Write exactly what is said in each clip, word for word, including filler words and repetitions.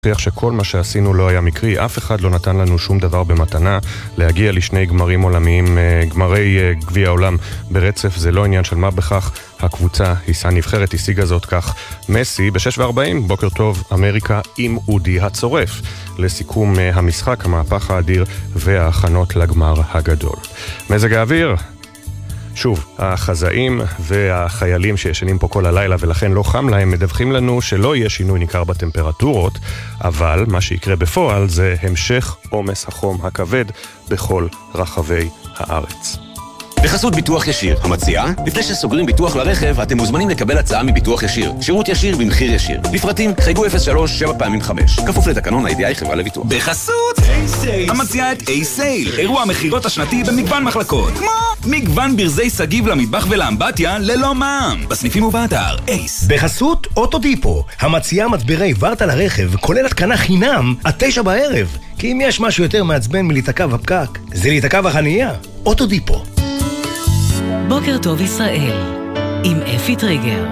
שכל מה שעשינו לא היה מקרי, אף אחד לא נתן לנו שום דבר במתנה. להגיע לשני גמרים עולמיים, גמרי גביע העולם ברצף, זה לא עניין של מה בכך. הקבוצה היסה נבחרת, השיגה זאת כך מסי. ב-שש וארבעים, בוקר טוב אמריקה עם אודי הצורף, לסיכום המשחק, המהפך האדיר וההכנות לגמר הגדול. מזג האוויר, שוב, החזאים והחיילים שישנים פה כל הלילה ולכן לא חם להם, מדווחים לנו שלא יהיה שינוי ניכר בטמפרטורות, אבל מה שיקרה בפועל זה המשך עומס החום הכבד בכל רחבי הארץ. בחסות ביטוח ישיר, המציעה, לפני שסוגרים ביטוח לרכב, אתם מוזמנים לקבל הצעה מביטוח ישיר. שירות ישיר במחיר ישיר. לפרטים, חייגו אפס שלוש שבע פעמים חמש. כפוף לתקנון ה-איי די איי חברה לביטוח. בחסות המציעה את A-Sale, אירוע המחירות השנתי במגוון מחלקות. כמו מגוון ברזי סגיב למטבח ולאמבטיה ללא מע"מ. בסניפים ובאתר, אייס. בחסות אוטודיפו, המציעה מצברי ורטה לרכב, כולל התקנה חינם, עד תשע בערב. כי אם יש משהו יותר מעצבן מלהיתקע בפקק, זה להיתקע בחנייה. אוטודיפו. בוקר טוב ישראל, עם אפי טריגר.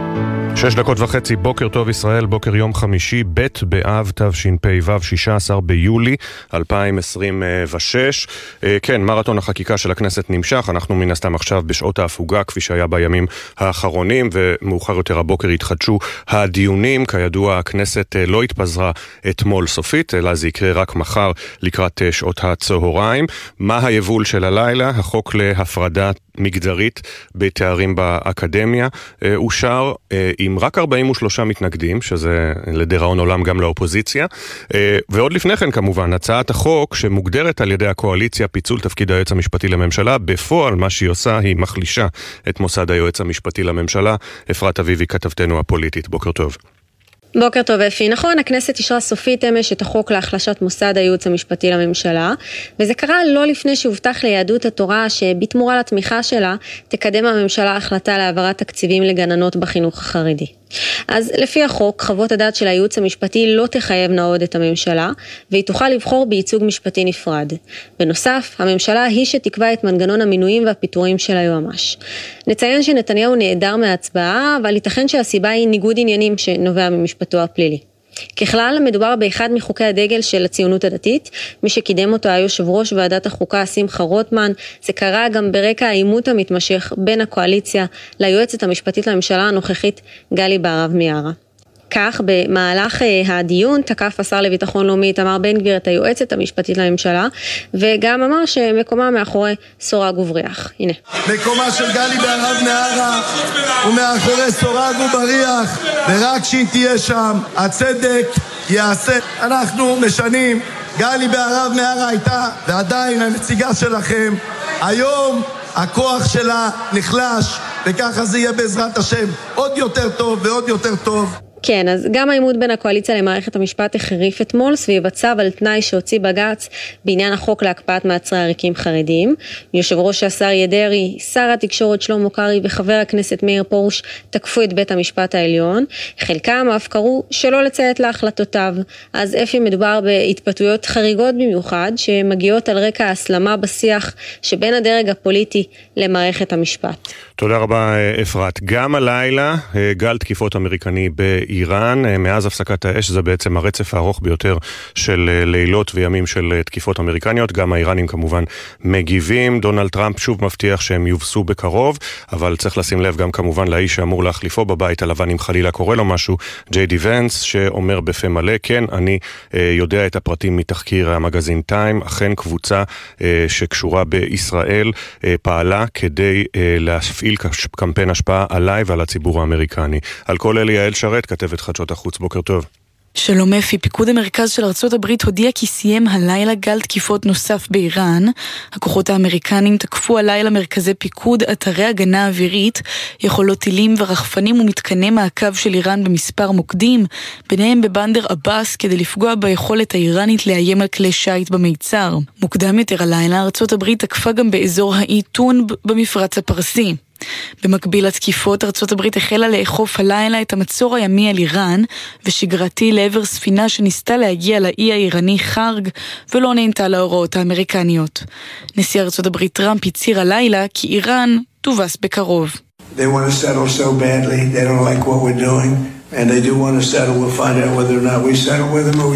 שש דקות וחצי, בוקר טוב ישראל, בוקר יום חמישי, ב' באב תשפ"ו, שישה עשר ביולי אלפיים עשרים ושש. כן, מרתון החקיקה של הכנסת נמשך, אנחנו מן הסתם עכשיו בשעות ההפוגה, כפי שהיה בימים האחרונים, ומאוחר יותר הבוקר התחדשו הדיונים. כידוע, הכנסת לא התפזרה אתמול סופית, אלא זה יקרה רק מחר לקראת שעות הצהריים. מה היבול של הלילה? החוק להפרדה מגדרית בתארים באקדמיה אושר עם רק ארבעים ושלושה מתנגדים, שזה לדיראון עולם גם לאופוזיציה. ועוד לפני כן כמובן, הצעת החוק שמוגדרת על ידי הקואליציה פיצול תפקיד היועץ המשפטי לממשלה, בפועל מה שהיא עושה היא מחלישה את מוסד היועץ המשפטי לממשלה. אפרת אביבי, כתבתנו הפוליטית, בוקר טוב. בוקר טוב אפי. נכון, הכנסת אישרה סופית אמש את החוק להחלשת מוסד הייעוץ המשפטי לממשלה, וזה קרה לא לפני שהובטח ליהדות התורה שבתמורה לתמיכה שלה תקדם הממשלה החלטה להעברת תקציבים לגננות בחינוך החרדי. אז לפי החוק, חוות הדעת של הייעוץ המשפטי לא תחייבנה עוד את הממשלה, והיא תוכל לבחור בייצוג משפטי נפרד. בנוסף, הממשלה היא שתקבע את מנגנון המינויים והפיטורים של היועמ"ש. נציין שנתניהו נעדר מההצבעה, אבל ייתכן שהסיבה היא ניגוד עניינים שנובע ממשפטו הפלילי. ככלל, מדובר באחד מחוקי הדגל של הציונות הדתית, מי שקידם אותו היה יושב ראש ועדת החוקה שמחה רוטמן. זה קרה גם ברקע העימות המתמשך בין הקואליציה ליועצת המשפטית לממשלה הנוכחית גלי בהרב מיארה. כך, במהלך הדיון תקף השר לביטחון לאומי איתמר בן גביר את היועצת המשפטית לממשלה, וגם אמר שמקומה מאחורי סורג ובריח. הנה. מקומה של גלי בהרב מיארה הוא מאחורי סורג ובריח, ורק שהיא תהיה שם, הצדק יעשה. אנחנו משנים. גלי בהרב מיארה הייתה ועדיין הנציגה שלכם. היום הכוח שלה נחלש, וככה זה יהיה בעזרת השם עוד יותר טוב ועוד יותר טוב. כן, אז גם העימות בין הקואליציה למערכת המשפט החריף אתמול סביב הצו על תנאי שהוציא בג"ץ בעניין החוק להקפאת מעצרי עריקים חרדיים. יושב ראש השר אריה דרעי, שר התקשורת שלמה קרעי וחבר הכנסת מאיר פרוש תקפו את בית המשפט העליון. חלקם אף קראו שלא לציית להחלטותיו. אז אפי, מדובר בהתפתחויות חריגות במיוחד שמגיעות על רקע ההסלמה בשיח שבין הדרג הפוליטי למערכת המשפט. תודה רבה אפרת. גם הלילה גל תקיפות אמריקני באיראן, מאז הפסקת האש זה בעצם הרצף הארוך ביותר של לילות וימים של תקיפות אמריקניות. גם האיראנים כמובן מגיבים. דונלד טראמפ שוב מבטיח שהם יובסו בקרוב, אבל צריך לשים לב גם כמובן לאיש שאמור להחליפו בבית הלבן אם חלילה קורה לו משהו, ג'יי די ונס, שאומר בפה מלא, כן, אני יודע את הפרטים מתחקיר המגזין טיים, אכן קבוצה שקשורה בישראל פעלה כדי להפעיל קמפיין השפעה עליי ועל הציבור האמריקני. על כל אלי יעל שרת, כתבת חדשות החוץ, בוקר טוב. שלום אפי, פיקוד המרכז של ארצות הברית הודיע כי סיים הלילה גל תקיפות נוסף באיראן. הכוחות האמריקנים תקפו הלילה מרכזי פיקוד, אתרי הגנה אווירית, יכולות טילים ורחפנים ומתקני מעקב של איראן במספר מוקדים, ביניהם בבנדר אבאס, כדי לפגוע ביכולת האיראנית לאיים על כלי שייט במיצר. מוקדם יותר הלילה ארצות הברית תקפה גם באזור האי טון במפרץ הפרסי. במקביל לתקיפות, ארצות הברית החלה לאכוף הלילה את המצור הימי על איראן, ושגרתי לעבר ספינה שניסתה להגיע לאי האיראני חרג, ולא נענתה להוראות האמריקניות. נשיא ארצות הברית טראמפ הצהיר הלילה כי איראן תובס בקרוב. They want to settle so badly. They don't like what we're doing. And they do want to settle. We'll find out whether or not we settle with them or we